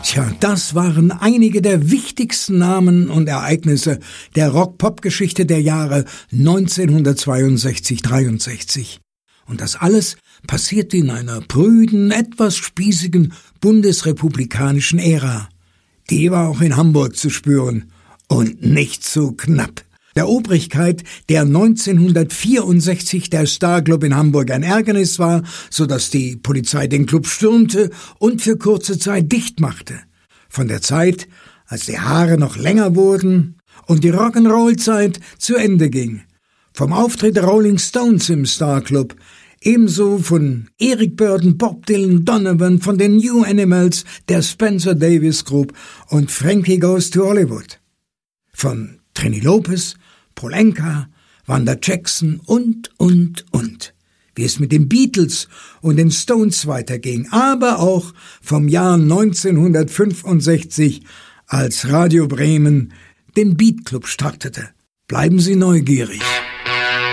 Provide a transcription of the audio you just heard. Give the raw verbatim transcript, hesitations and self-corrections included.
Tja, das waren einige der wichtigsten Namen und Ereignisse der Rock-Pop-Geschichte der Jahre neunzehnhundertzweiundsechzig dreiundsechzig. Und das alles passierte in einer prüden, etwas spießigen bundesrepublikanischen Ära. Die war auch in Hamburg zu spüren und nicht so knapp. Der Obrigkeit, der neunzehnhundertvierundsechzig der Star Club in Hamburg ein Ärgernis war, so dass die Polizei den Club stürmte und für kurze Zeit dicht machte. Von der Zeit, als die Haare noch länger wurden und die Rock'n'Roll-Zeit zu Ende ging. Vom Auftritt der Rolling Stones im Star Club, ebenso von Eric Burdon, Bob Dylan, Donovan, von den New Animals, der Spencer Davis Group und Frankie Goes to Hollywood. Von Trini Lopez, Paul Anka, Wanda Jackson und, und, und. Wie es mit den Beatles und den Stones weiterging, aber auch vom Jahr neunzehnhundertfünfundsechzig, als Radio Bremen den Beat Club startete. Bleiben Sie neugierig.